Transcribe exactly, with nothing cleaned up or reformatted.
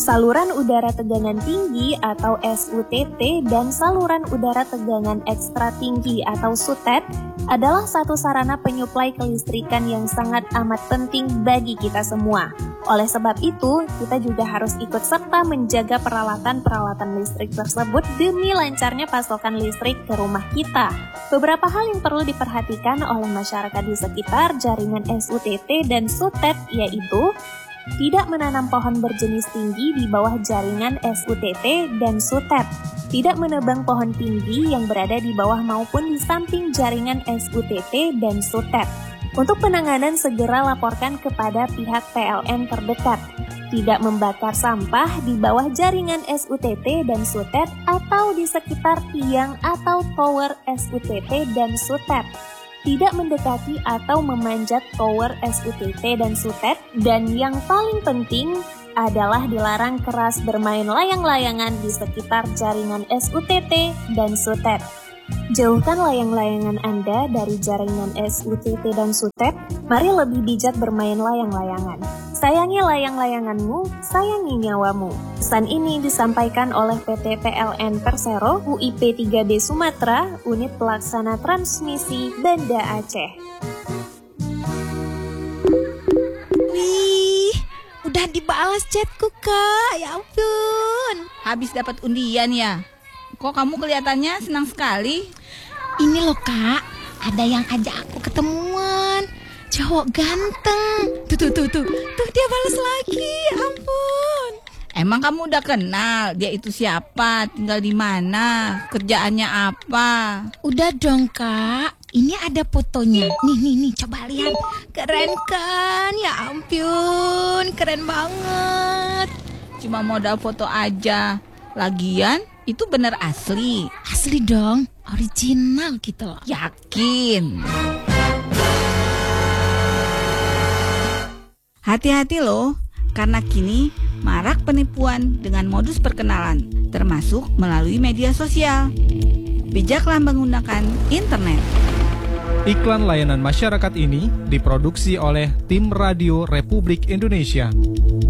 Saluran udara tegangan tinggi atau S U T T dan saluran udara tegangan ekstra tinggi atau S U T E T adalah satu sarana penyuplai kelistrikan yang sangat amat penting bagi kita semua. Oleh sebab itu, kita juga harus ikut serta menjaga peralatan-peralatan listrik tersebut demi lancarnya pasokan listrik ke rumah kita. Beberapa hal yang perlu diperhatikan oleh masyarakat di sekitar jaringan S U T T dan S U T E T yaitu tidak menanam pohon berjenis tinggi di bawah jaringan S U T T dan S U T E T. Tidak menebang pohon tinggi yang berada di bawah maupun di samping jaringan S U T T dan S U T E T. Untuk penanganan segera laporkan kepada pihak P L N terdekat. Tidak membakar sampah di bawah jaringan S U T T dan S U T E T atau di sekitar tiang atau tower S U T T dan S U T E T. Tidak mendekati atau memanjat tower S U T T dan S U T E T, dan yang paling penting adalah dilarang keras bermain layang-layangan di sekitar jaringan S U T T dan S U T E T. Jauhkan layang-layangan Anda dari jaringan S U T T dan S U T E T. Mari lebih bijak bermain layang-layangan. Sayangi layang-layanganmu, sayangi nyawamu. Pesan ini disampaikan oleh P T P L N Persero U I P tiga B Sumatera, Unit Pelaksana Transmisi Banda Aceh. Wih, udah dibalas chatku Kak, ya ampun. Habis dapat undian ya? Kok kamu kelihatannya senang sekali? Ini loh Kak, ada yang ajak aku ketemuan. Cowok ganteng. Tuh, tuh, tuh, tuh. Tuh dia balas lagi, ampun. Emang kamu udah kenal dia itu siapa, tinggal di mana, kerjaannya apa? Udah dong Kak, ini ada fotonya. Nih, nih, nih, coba lihat. Keren kan? Ya ampun, keren banget. Cuma modal foto aja. Lagian, itu bener asli. Asli dong, original gitu loh. Yakin? Hati-hati loh, karena kini marak penipuan dengan modus perkenalan, termasuk melalui media sosial. Bijaklah menggunakan internet. Iklan layanan masyarakat ini diproduksi oleh Tim Radio Republik Indonesia.